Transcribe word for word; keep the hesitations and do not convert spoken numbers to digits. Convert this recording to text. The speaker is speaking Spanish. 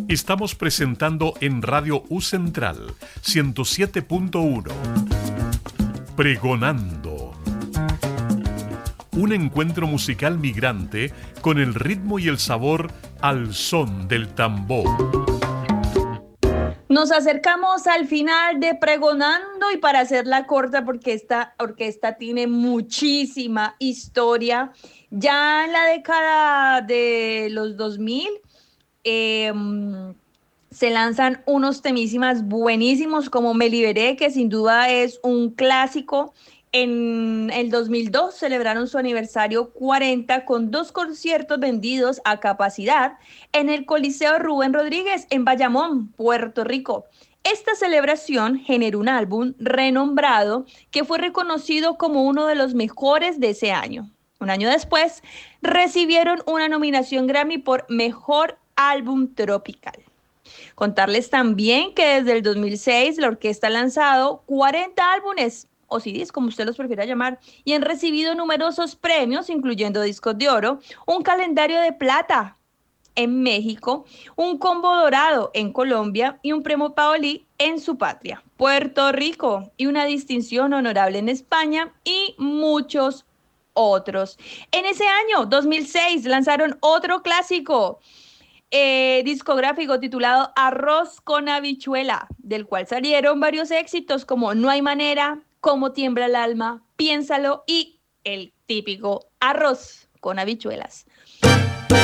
Estamos presentando en Radio U Central ciento siete punto uno Pregonando. Un encuentro musical migrante con el ritmo y el sabor al son del tambor. Nos acercamos al final de Pregonando y para hacerla corta porque esta orquesta tiene muchísima historia. Ya en la década de los dos mil eh, se lanzan unos temísimas buenísimos como Me Liberé, que sin duda es un clásico. En el dos mil dos celebraron su aniversario cuarenta con dos conciertos vendidos a capacidad en el Coliseo Rubén Rodríguez en Bayamón, Puerto Rico. Esta celebración generó un álbum renombrado que fue reconocido como uno de los mejores de ese año. Un año después, recibieron una nominación Grammy por Mejor Álbum Tropical. Contarles también que desde el dos mil seis la orquesta ha lanzado cuarenta álbumes o C Ds, como usted los prefiera llamar, y han recibido numerosos premios, incluyendo discos de oro, un calendario de plata en México, un combo dorado en Colombia y un premio Paoli en su patria, Puerto Rico, y una distinción honorable en España y muchos otros. En ese año, dos mil seis, lanzaron otro clásico eh, discográfico titulado Arroz con Habichuela, del cual salieron varios éxitos como No hay manera, Cómo tiembla el alma, Piénsalo y el típico Arroz con Habichuelas.